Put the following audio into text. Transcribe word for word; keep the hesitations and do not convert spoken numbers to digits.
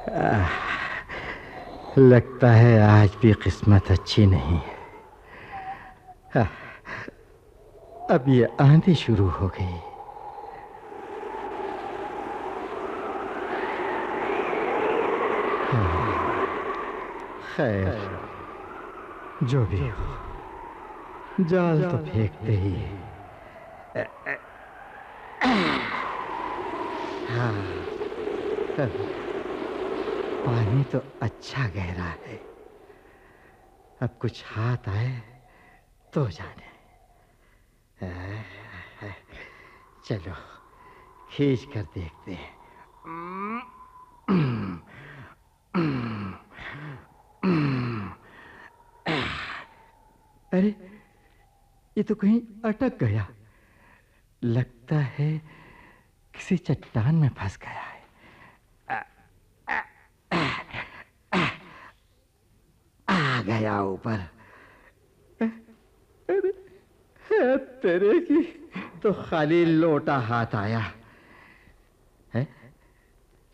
आह, लगता है आज भी किस्मत अच्छी नहीं है। आह, अब ये आंधी शुरू हो गई। खैर, जो भी हो, जाल तो फेंकते ही है। हाँ, पानी तो अच्छा गहरा है। अब कुछ हाथ आए तो जाने। चलो खींच कर देखते हैं। अरे, ये तो कहीं अटक गया। लगता है किसी चट्टान में फंस गया है। आ गया ऊपर। अरे, तेरे की तो खाली लोटा हाथ आया है।